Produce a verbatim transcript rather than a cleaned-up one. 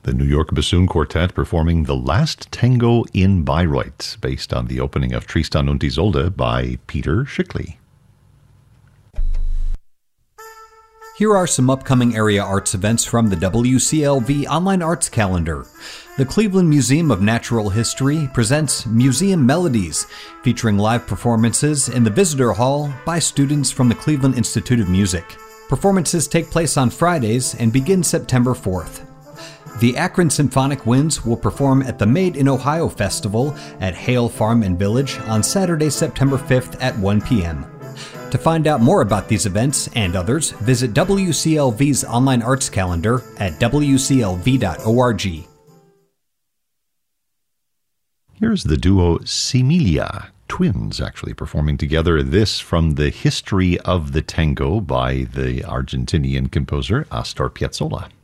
The New York Bassoon Quartet performing The Last Tango in Bayreuth, based on the opening of Tristan und Isolde by Peter Schickli. Here are some upcoming area arts events from the W C L V Online Arts Calendar. The Cleveland Museum of Natural History presents Museum Melodies, featuring live performances in the Visitor Hall by students from the Cleveland Institute of Music. Performances take place on Fridays and begin September fourth. The Akron Symphonic Winds will perform at the Made in Ohio Festival at Hale Farm and Village on Saturday, September fifth at one p.m. To find out more about these events and others, visit W C L V's online arts calendar at w c l v dot org. Here's the duo Similia, twins actually, performing together. This from the History of the Tango by the Argentinian composer Astor Piazzolla.